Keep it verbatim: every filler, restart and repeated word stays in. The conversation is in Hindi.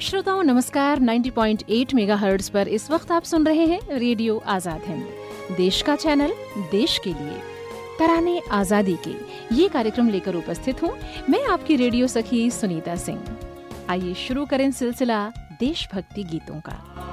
श्रोताओं नमस्कार। नब्बे पॉइंट आठ मेगाहर्ट्ज पर इस वक्त आप सुन रहे हैं रेडियो आजाद हिंद, देश का चैनल, देश के लिए। तराने आजादी के ये कार्यक्रम लेकर उपस्थित हूँ मैं आपकी रेडियो सखी सुनीता सिंह। आइए शुरू करें सिलसिला देशभक्ति गीतों का।